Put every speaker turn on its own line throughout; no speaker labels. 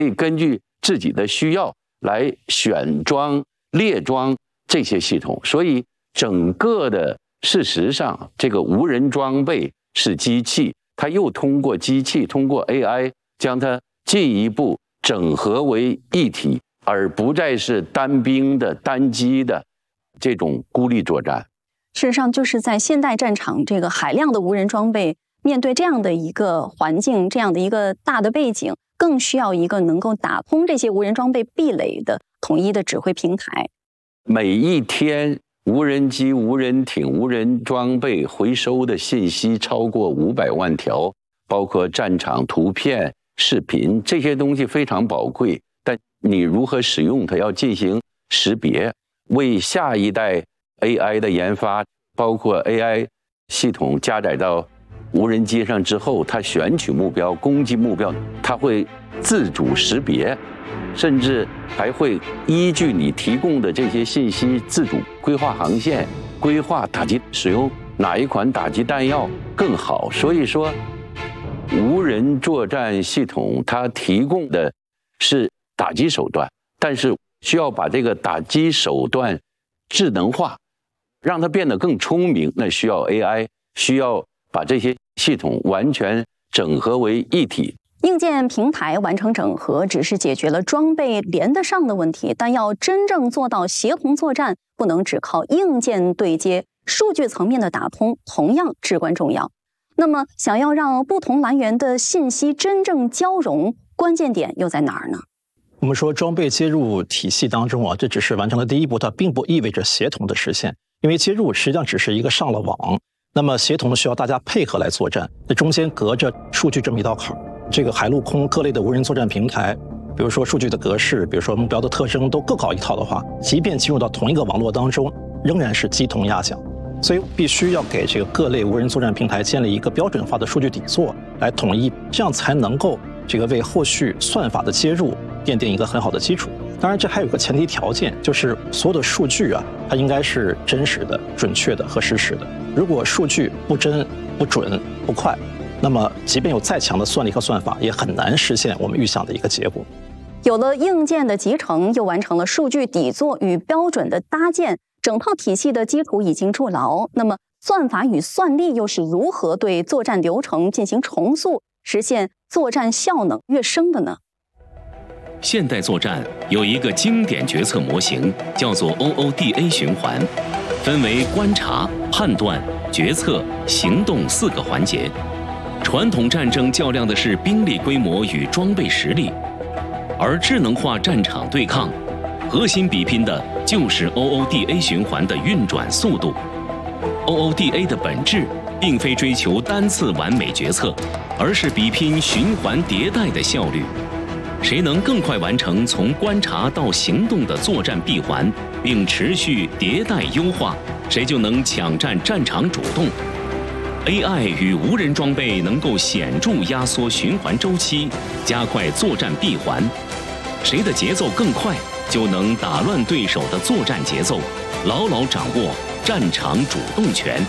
可以根据自己的需要来选装、列装这些系统。所以整个的事实上，这个无人装备是机器，它又通过机器，通过 AI 将它进一步整合为一体，而不再是单兵的、单机的这种孤立作战。
事实上，就是在现代战场，这个海量的无人装备，面对这样的一个环境，这样的一个大的背景，更需要一个能够打通这些无人装备壁垒的统一的指挥平台。
每一天，无人机、无人艇、无人装备回收的信息超过500万条，包括战场图片、视频，这些东西非常宝贵。但你如何使用它，要进行识别，为下一代 AI 的研发，包括 AI 系统加载到无人机上之后，它选取目标、攻击目标，它会自主识别，甚至还会依据你提供的这些信息自主规划航线、规划打击使用哪一款打击弹药更好。所以说，无人作战系统它提供的是打击手段，但是需要把这个打击手段智能化，让它变得更聪明，那需要 AI， 需要把这些系统完全整合为一体。
硬件平台完成整合只是解决了装备连得上的问题，但要真正做到协同作战，不能只靠硬件对接，数据层面的打通同样至关重要。那么，想要让不同来源的信息真正交融，关键点又在哪儿呢？
我们说装备接入体系当中这只是完成了第一步，它并不意味着协同的实现，因为接入实际上只是一个上了网，那么协同需要大家配合来作战，那中间隔着数据这么一道坎儿。这个海陆空各类的无人作战平台，比如说数据的格式，比如说目标的特征都各搞一套的话，即便进入到同一个网络当中，仍然是鸡同鸭讲。所以必须要给这个各类无人作战平台建立一个标准化的数据底座来统一，这样才能够这个为后续算法的接入奠定一个很好的基础。当然，这还有个前提条件，就是所有的数据它应该是真实的、准确的和实时的。如果数据不真、不准、不快，那么即便有再强的算力和算法，也很难实现我们预想的一个结果。
有了硬件的集成，又完成了数据底座与标准的搭建，整套体系的基础已经筑牢。那么算法与算力又是如何对作战流程进行重塑，实现作战效能跃升的呢？
现代作战有一个经典决策模型，叫做 OODA 循环，分为观察、判断、决策、行动4个环节。传统战争较量的是兵力规模与装备实力，而智能化战场对抗，核心比拼的就是 OODA 循环的运转速度。OODA 的本质并非追求单次完美决策，而是比拼循环迭代的效率。谁能更快完成从观察到行动的作战闭环，并持续迭代优化，谁就能抢占战场主动。AI 与无人装备能够显著压缩循环周期，加快作战闭环。谁的节奏更快，就能打乱对手的作战节奏，牢牢掌握战场主动权。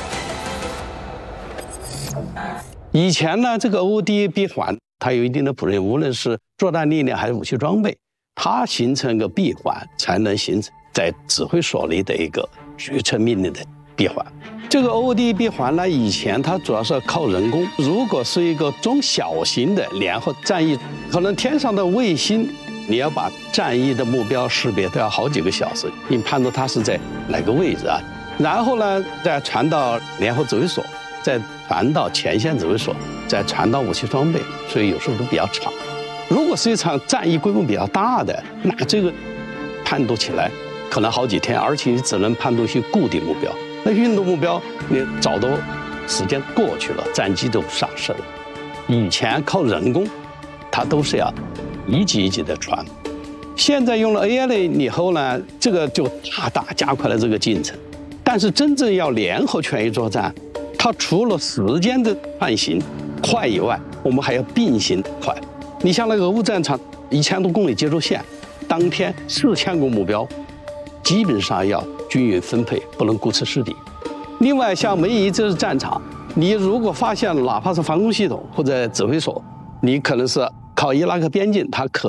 以前呢，这个 OODA 闭环它有一定的谱认，无论是作战力量还是武器装备，它形成一个闭环，才能形成在指挥所里的一个决策命令的闭环。这个 OODA 闭环呢，以前它主要是靠人工。如果是一个中小型的联合战役，可能天上的卫星，你要把战役的目标识别都要好几个小时，你判断它是在哪个位置然后呢，再传到联合指挥所，再传到前线指挥所，再传到武器装备，所以有时候都比较长。如果是一场战役规模比较大的，那这个判读起来可能好几天，而且你只能判读一些固定目标。那运动目标你早都时间过去了，战机都上市了。以前靠人工，它都是要一级一级的传。现在用了 AI 了以后呢，这个就大大加快了这个进程。但是真正要联合全域作战，它除了时间的换行快以外，我们还要并行快。你像那个俄乌战场1000多公里接触线，当天4000个目标，基本上要均匀分配，不能顾此失彼。另外，像梅夷这是战场，你如果发现哪怕是防空系统或者指挥所，你可能是靠伊拉克边境，它可